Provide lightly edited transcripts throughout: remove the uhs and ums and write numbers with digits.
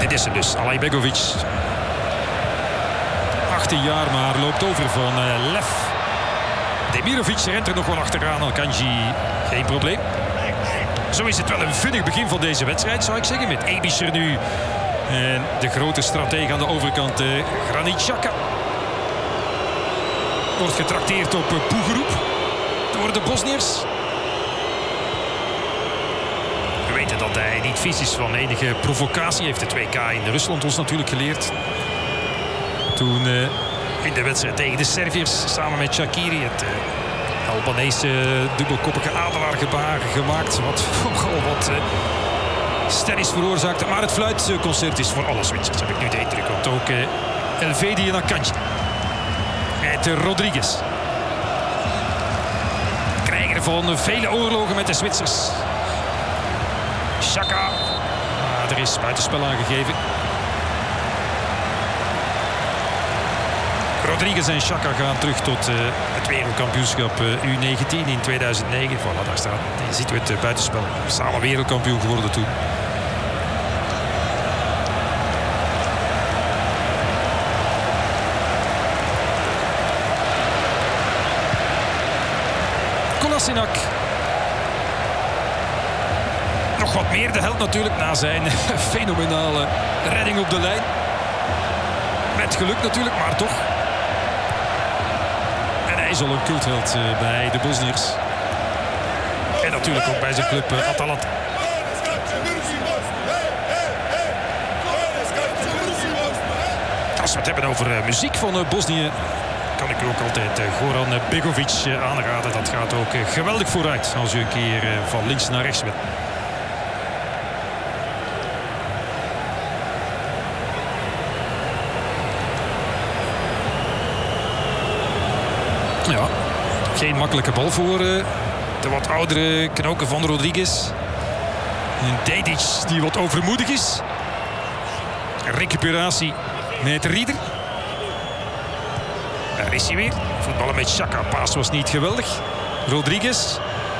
Pedersen dus, Alajbegovic. 18 jaar, maar loopt over van Lef. Demirovic rent er nog wel achteraan. Akanji, geen probleem. Zo is het wel een vinnig begin van deze wedstrijd, zou ik zeggen. Met Ebischer nu. En de grote stratege aan de overkant, Granit Xhaka. Wordt getrakteerd op Boegeroep door de Bosniërs. We weten dat hij niet vies is van enige provocatie. Heeft de 2K in Rusland ons natuurlijk geleerd. Toen in de wedstrijd tegen de Serviërs samen met Shaqiri het Albanese dubbelkoppige adelaargebaar gemaakt. Wat sterries veroorzaakte. Maar het fluitconcert is voor alle Zwitsers, heb ik nu de indruk. Want ook Elvedi en Akanji. Het Rodriguez. Krijger van vele oorlogen met de Zwitsers. Xhaka. Er is buitenspel aangegeven. Rodriguez en Xhaka gaan terug tot het wereldkampioenschap U19 in 2009. Voilà, daar staat. Je ziet het buitenspel. Samen wereldkampioen geworden toen. Kolasinac. Nog wat meer de held natuurlijk na zijn fenomenale redding op de lijn. Met geluk natuurlijk, maar toch. En hij is al een cultheld bij de Bosniërs. En natuurlijk ook bij zijn club Atalanta. Als we het hebben over muziek van Bosnië, kan ik u ook altijd Goran Begovic aanraden. Dat gaat ook geweldig vooruit als u een keer van links naar rechts bent. Ja, geen makkelijke bal voor de wat oudere knoken van Rodriguez. En Dedic die wat overmoedig is. Recuperatie met Rieder. Daar is hij weer. Voetballen met Xhaka. Paas was niet geweldig. Rodriguez.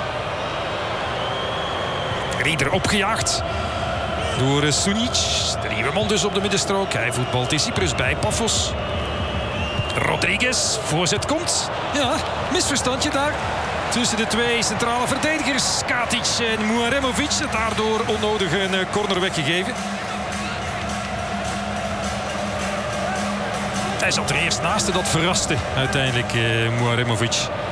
Rieder opgejaagd door Sunic. De nieuwe man dus op de middenstrook. Hij voetbalt in Cyprus bij Paphos. Rodriguez, voorzet komt. Ja, misverstandje daar. Tussen de twee centrale verdedigers. Katic en Muaremovic. Daardoor onnodig een corner weggegeven. Hij zat er eerst naast en dat verraste uiteindelijk Muaremovic.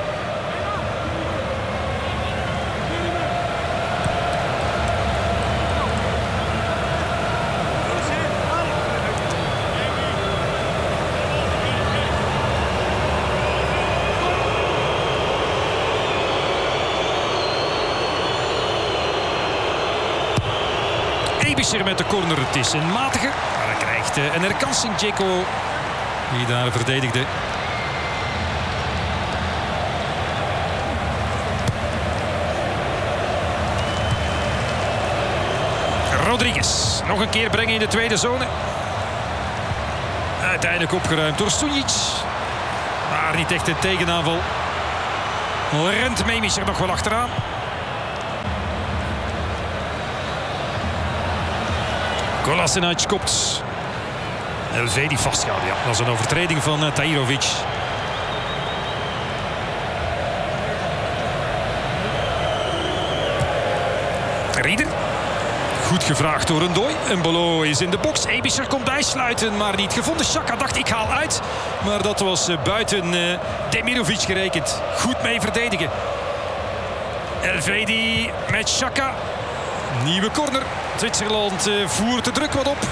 Ebischer met de corner. Het is een matige. Maar hij krijgt een herkansing. Dzeko die daar verdedigde. Rodriguez. Nog een keer brengen in de tweede zone. Uiteindelijk opgeruimd door Sunic. Maar niet echt een tegenaanval. Rent Memis er nog wel achteraan. Kolasinac kopt. Elvedi vastgaan. Ja, dat is een overtreding van Tahirovic. Rieder. Goed gevraagd door Ndoye. Embolo is in de box. Ebischer komt bijsluiten, maar niet gevonden. Xhaka dacht ik haal uit. Maar dat was buiten Demirovic gerekend. Goed mee verdedigen. Elvedi met Xhaka. Nieuwe corner. Zwitserland voert de druk wat op.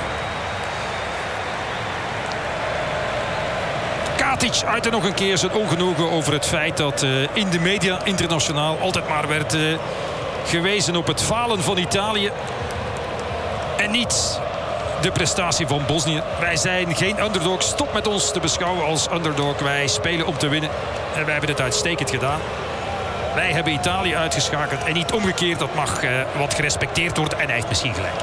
Katic uitte nog een keer zijn ongenoegen over het feit dat in de media internationaal altijd maar werd gewezen op het falen van Italië. En niet de prestatie van Bosnië. Wij zijn geen underdog. Stop met ons te beschouwen als underdog. Wij spelen om te winnen. En wij hebben het uitstekend gedaan. Wij hebben Italië uitgeschakeld en niet omgekeerd. Dat mag wat gerespecteerd worden en hij heeft misschien gelijk.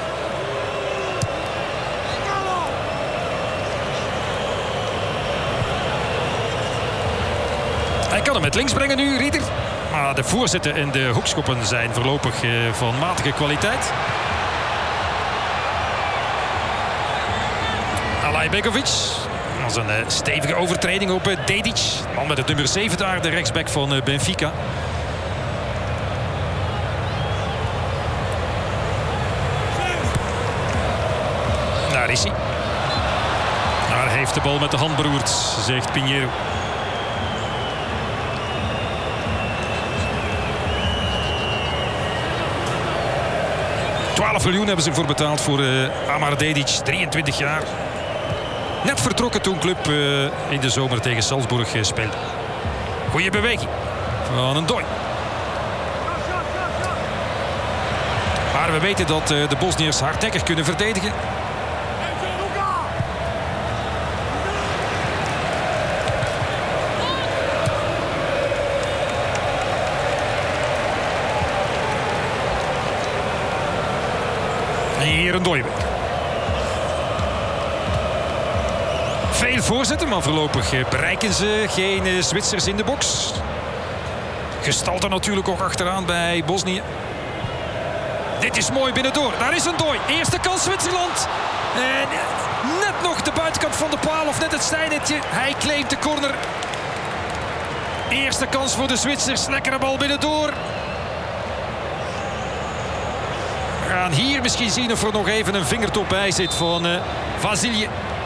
Hij kan hem met links brengen nu, Rieder. Maar de voorzetten en de hoekschoppen zijn voorlopig van matige kwaliteit. Majbegovic. Dat was een stevige overtreding op Dedic. Man met het nummer 7 daar, de rechtsback van Benfica. Daar is hij. Daar heeft de bal met de hand beroerd, zegt Pinheiro. $12 miljoen hebben ze ervoor betaald voor Amar Dedic, 23 jaar. Net vertrokken toen club in de zomer tegen Salzburg speelde. Goeie beweging van een Dooi. Maar we weten dat de Bosniërs hardnekkig kunnen verdedigen. Hier een Dooi. Veel voorzetten, maar voorlopig bereiken ze geen Zwitsers in de box. Gestalte natuurlijk ook achteraan bij Bosnië. Dit is mooi binnendoor. Daar is een Dooi. Eerste kans Zwitserland. En net nog de buitenkant van de paal of net het stijnetje. Hij claimt de corner. Eerste kans voor de Zwitsers. Lekkere bal binnendoor. We gaan hier misschien zien of er nog even een vingertop bij zit van Vasilje.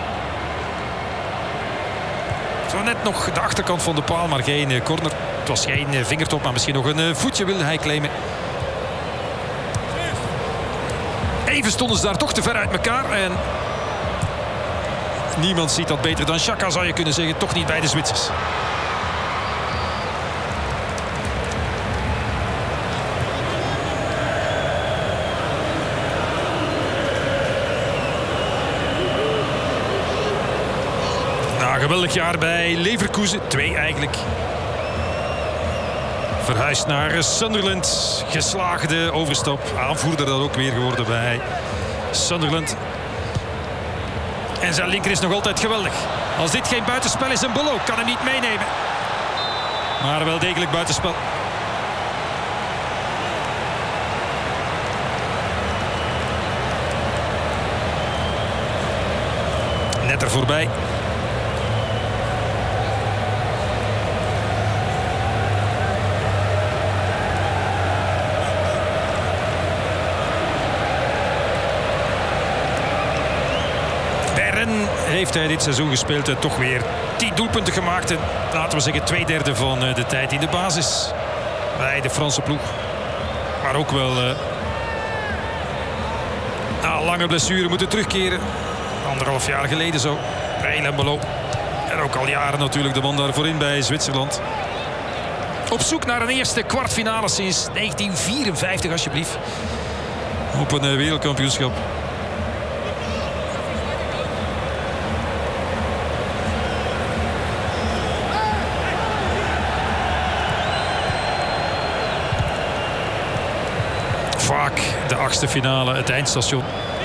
Zo net nog de achterkant van de paal, maar geen corner. Het was geen vingertop, maar misschien nog een voetje wilde hij claimen. Even stonden ze daar toch te ver uit elkaar. En niemand ziet dat beter dan Xhaka, zou je kunnen zeggen. Toch niet bij de Zwitsers. Geweldig jaar bij Leverkusen. 2 eigenlijk. Verhuisd naar Sunderland. Geslaagde overstap. Aanvoerder dat ook weer geworden bij Sunderland. En zijn linker is nog altijd geweldig. Als dit geen buitenspel is, Embolo kan hem niet meenemen. Maar wel degelijk buitenspel. Net er voorbij. Heeft hij dit seizoen gespeeld en toch weer 10 doelpunten gemaakt. En laten we zeggen 2/3 van de tijd in de basis bij de Franse ploeg. Maar ook wel na een lange blessure moeten terugkeren. 1,5 jaar geleden zo. Brahim Embolo. En ook al jaren natuurlijk de man daarvoor in bij Zwitserland. Op zoek naar een eerste kwartfinale sinds 1954 alsjeblieft. Op een wereldkampioenschap. Vaak de 8e finale, het eindstation.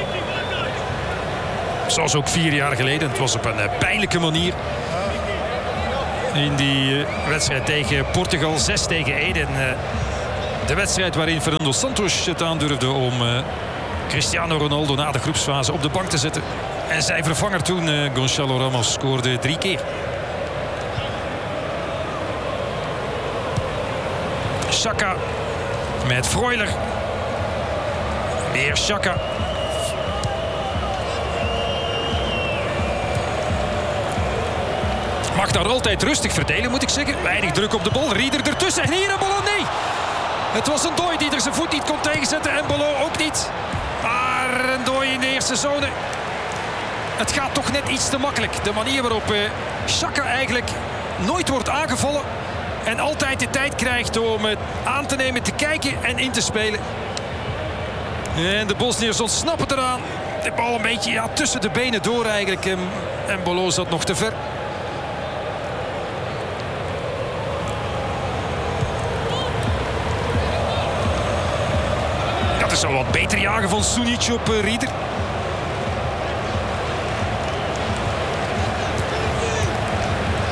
Zoals ook 4 jaar geleden. Het was op een pijnlijke manier. In die wedstrijd tegen Portugal, 6-1. En de wedstrijd waarin Fernando Santos het aandurfde om Cristiano Ronaldo na de groepsfase op de bank te zetten. En zijn vervanger toen, Gonçalo Ramos, scoorde 3 keer. Xhaka met Freuler. Weer Xhaka. Mag daar altijd rustig verdelen, moet ik zeggen. Weinig druk op de bal. Rieder ertussen. En hier Embolo, nee. Het was een Dooi die er zijn voet niet kon tegenzetten. Embolo ook niet. Maar een Dooi in de eerste zone. Het gaat toch net iets te makkelijk. De manier waarop Xhaka eigenlijk nooit wordt aangevallen. En altijd de tijd krijgt om het aan te nemen, te kijken en in te spelen. En de Bosniërs ontsnappen eraan. De bal een beetje tussen de benen door eigenlijk. Embolo zat nog te ver. Dat is al wat beter jagen van Sunic op Rieder.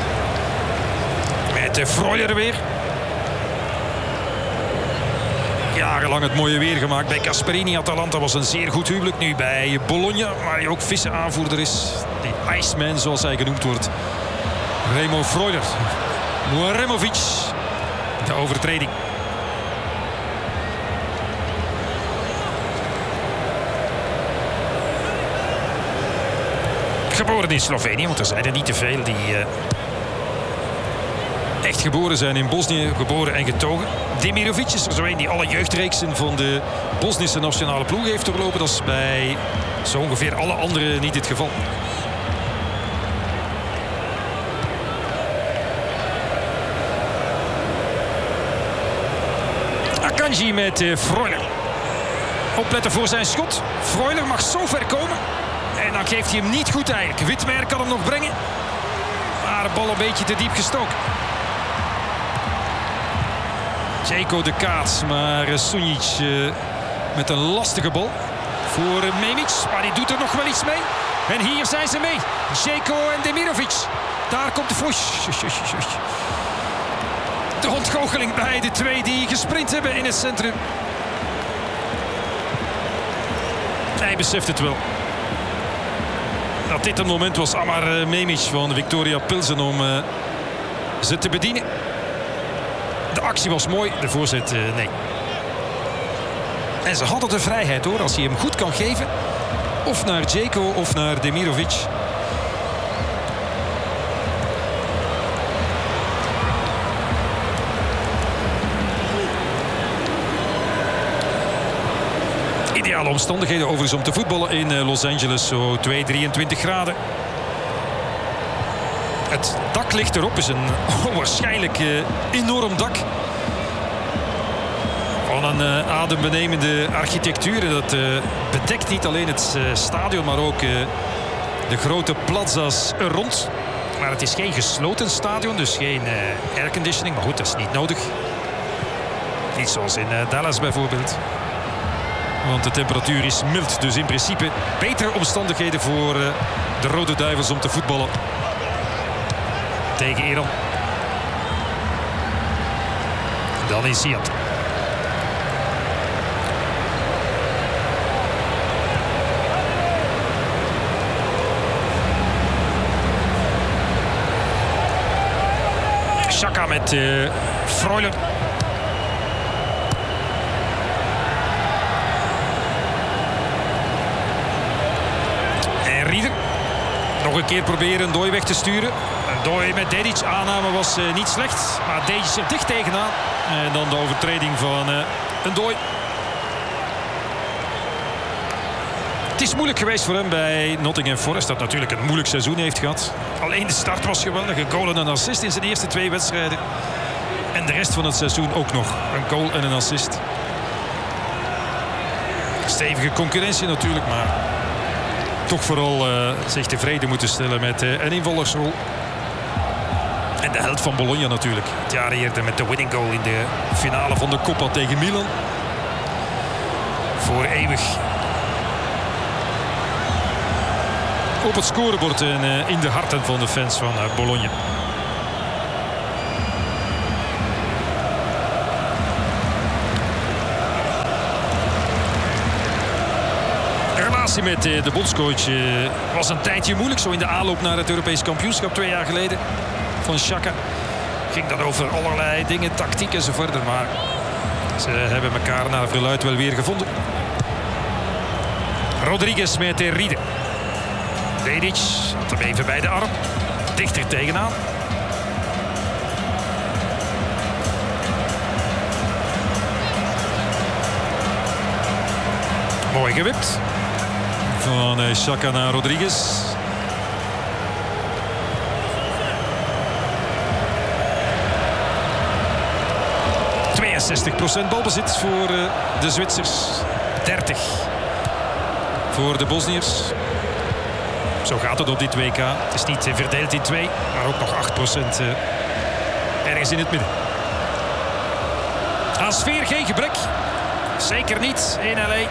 Met de Freuler weer. jarenlang het mooie weer gemaakt bij Gasperini. Atalanta was een zeer goed huwelijk. Nu bij Bologna, waar hij ook vice-aanvoerder is. Die Iceman, zoals hij genoemd wordt. Remo Freuler. Muaremovic. De overtreding. Geboren in Slovenië, want er zijn er niet te veel die echt geboren zijn in Bosnië, geboren en getogen. Demirovic is er zo een die alle jeugdreeksen van de Bosnische nationale ploeg heeft doorlopen. Dat is bij zo ongeveer alle anderen niet het geval. Akanji met Freuler. Opletten voor zijn schot. Freuler mag zo ver komen. En dan geeft hij hem niet goed eigenlijk. Witmer kan hem nog brengen. Maar de bal een beetje te diep gestoken. Zeko de kaats, maar Sunjic met een lastige bal voor Memic. Maar die doet er nog wel iets mee. En hier zijn ze mee. Zeko en Demirovic. Daar komt de fush. De ontgoocheling bij de twee die gesprint hebben in het centrum. Hij beseft het wel. Dat dit een moment was, Amar Memic van Victoria Pilsen om ze te bedienen. De actie was mooi, de voorzet nee. En ze hadden de vrijheid hoor, als hij hem goed kan geven. Of naar Zeko of naar Demirovic. Ideale omstandigheden overigens om te voetballen in Los Angeles. Zo 23 graden. Het dak ligt erop. Is een onwaarschijnlijk enorm dak. Van een adembenemende architectuur. Dat bedekt niet alleen het stadion, maar ook de grote plaza's er rond. Maar het is geen gesloten stadion, dus geen airconditioning. Maar goed, dat is niet nodig. Niet zoals in Dallas bijvoorbeeld. Want de temperatuur is mild. Dus in principe betere omstandigheden voor de Rode Duivels om te voetballen. Tegen Iran. Dan is Siad. Xhaka met Freuler. En Rieder. Nog een keer proberen Ndoye weg te sturen. Ndoye met Dedic. Aanname was niet slecht. Maar Dedic er dicht tegenaan. En dan de overtreding van Ndoye. Het is moeilijk geweest voor hem bij Nottingham Forest. Dat natuurlijk een moeilijk seizoen heeft gehad. Alleen de start was geweldig. Een goal en een assist in zijn eerste 2 wedstrijden. En de rest van het seizoen ook nog. Een goal en een assist. Stevige concurrentie natuurlijk, maar toch vooral zich tevreden moeten stellen met een invallersrol. En de held van Bologna natuurlijk. Het jaar eerder met de winning goal in de finale van de Coppa tegen Milan. Voor eeuwig op het scorebord en in de harten van de fans van Bologna. De relatie met de bondscoach was een tijdje moeilijk. Zo in de aanloop naar het Europees kampioenschap 2 jaar geleden van Xhaka. Ging dat over allerlei dingen, tactiek enzovoort. Maar ze hebben elkaar naar verluidt wel weer gevonden. Rodriguez met Rieder. Dedic had hem even bij de arm. Dichter tegenaan. Mooi gewipt. Van Xhaka naar Rodriguez. ...62% balbezit voor de Zwitsers. 30% voor de Bosniërs. Zo gaat het op dit WK. Het is niet verdeeld in 2, maar ook nog 8% ergens in het midden. Aan sfeer geen gebrek. Zeker niet in LA.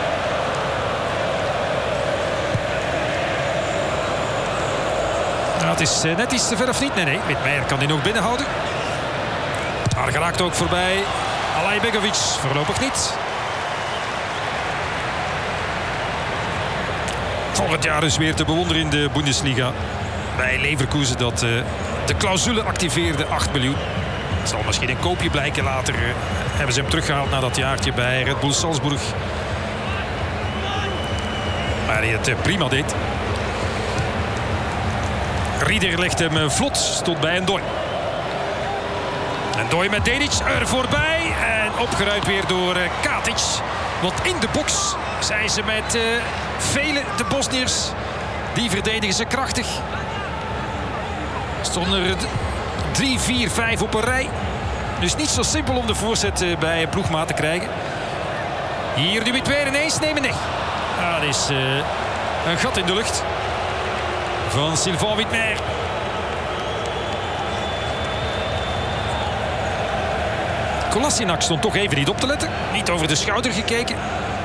Het Dat is net iets te ver of niet? Nee. Wittmeijer kan die nog binnenhouden. Maar geraakt ook voorbij. Alaibegovic voorlopig niet. Volgend jaar dus weer te bewonderen in de Bundesliga. Bij Leverkusen dat de clausule activeerde, 8 miljoen. Het zal misschien een koopje blijken later. Hebben ze hem teruggehaald na dat jaartje bij Red Bull Salzburg. Maar hij het prima deed. Rieder legt hem vlot, stond bij Ndoye. Ndoye met Dedic er voorbij. En opgeruimd weer door Katic. Want in de box zijn ze met vele de Bosniërs. Die verdedigen ze krachtig. Stonden er 3, 4, 5 op een rij. Dus niet zo simpel om de voorzet bij een ploegmaat te krijgen. Hier nu weer ineens nemen. Nee. Dat is een gat in de lucht. Van Sylvain Wittmeijer. Kolasinac stond toch even niet op te letten. Niet over de schouder gekeken.